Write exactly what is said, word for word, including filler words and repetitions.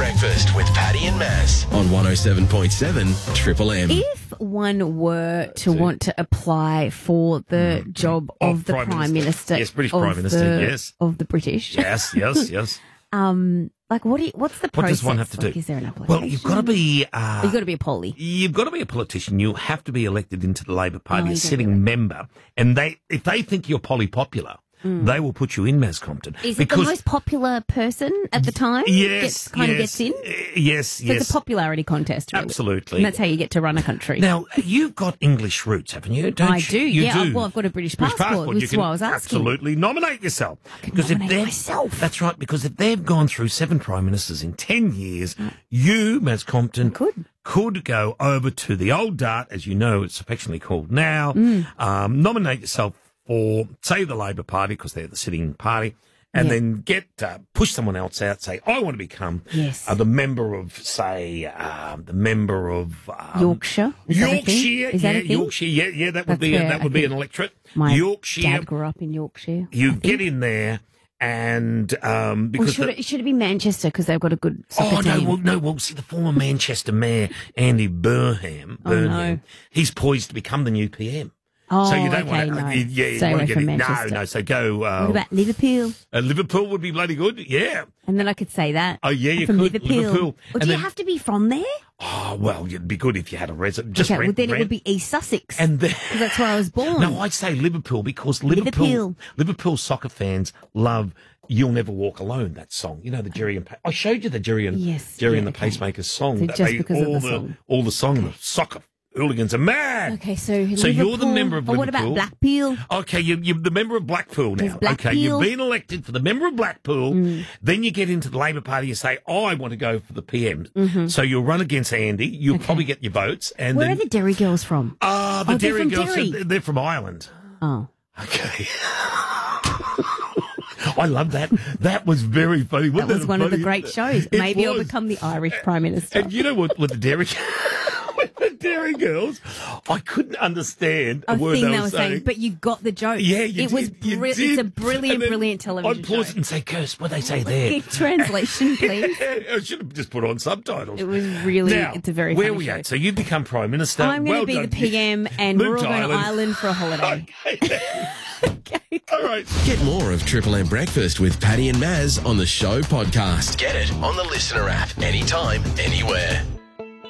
Breakfast with Paddy and Maz on one oh seven point seven Triple M. If one were to want to apply for the job of, Of the Prime Prime Minister. Minister, Yes, British of Prime Minister, the- yes. of the British, Yes, yes, yes. um, like what? Do you, what's the What process? does one have to Like, do? Is there an application? Well, you've got to be. Uh, You've got to be a poly. You've got to be a politician. You have to be elected into the Labor Party, Oh, a you sitting don't do member, and they if they think you're polypopular, they will put you in, Maz Compton. Is it the most popular person at the time? Yes, gets, kind yes, of gets in. uh, yes, So yes. it's a popularity contest, really. Absolutely. And that's how you get to run a country. Now, you've got English roots, haven't you? Don't I you? do, You yeah. do. Well, I've got a British passport, which You is can why I was asking. absolutely nominate yourself. can Because if nominate they've- myself. That's right, because if they've gone through seven prime ministers in ten years, you, Maz Compton, could. could go over to the old Dart, as you know it's affectionately called now, Mm. um, nominate yourself for, say, the Labor Party, because they're the sitting party, and Yeah. then get uh, push someone else out, say, I want to become Yes. uh, the member of, say, um, the member of... Um, Yorkshire? Is that a thing? Yorkshire, Is that yeah, a thing? Yorkshire, yeah, yeah, that would That's be a, where that I would be think an electorate. My Yorkshire, dad grew up in Yorkshire. you I get think. in there, and um, Or because should, the- it, should it be Manchester because they've got a good soccer oh no, team? well, no, well, see, the former Manchester mayor Andy Burnham, Oh, Burnham, no. he's poised to become the new P M. Oh, so you don't okay, want to, no. yeah, you Stay want away to get from in. No, Manchester. no. So go. Uh, What about Liverpool? uh, Liverpool would be bloody good. Yeah. And then I could say that. Oh, yeah, I'm you from could. Liverpool. Liverpool. Or And do you then- have to be from there? Oh well, it'd be good if you had a resident. Just okay, rent, well then rent. it would be East Sussex. And then, 'cause that's where I was born. No, I'd say Liverpool because Liverpool, Liverpool. Liverpool soccer fans love "You'll Never Walk Alone." That song, you know, the Jerry and pa- I showed you the Jerry and Yes, Jerry yeah, and the okay. Pacemakers song. So that just they- because of all the song. all the song, the soccer hooligans are mad. Okay, so So you're the Liverpool. member of Oh, what Liverpool. about Blackpool? Okay, you, you're the member of Blackpool now. There's Blackpool. Okay, you've been elected for the member of Blackpool. Mm. Then you get into the Labor Party. You say, "Oh, I want to go for the P M." So you'll run against Andy. You'll probably get your votes. And Mm-hmm. Where then, are the Derry girls from? Ah, the Oh, they're Derry from girls. Derry. They're, they're from Ireland. Oh. Okay. I love that. That was very funny. That Wasn't was one of the funny? great shows. It Maybe I'll was. become the Irish Prime Minister. And you know what? With the Derry, with the Derry girls, I couldn't understand a A word thing they they were were saying, but you got the joke. Yeah, you it was. did, you bri- did. It's a brilliant, And then brilliant television I'd pause show. it and say, "Curse, what they say there?" Get translation, please. I should have just put on subtitles. It was really. Now, it's a very. where funny we show. at? So you become Prime Minister. I'm going to Well be done. the P M, and Moved we're all to going to Ireland. Ireland for a holiday. Okay. All right. Get more of Triple M Breakfast with Paddy and Maz on the show podcast. Get it on the Listener app anytime, anywhere.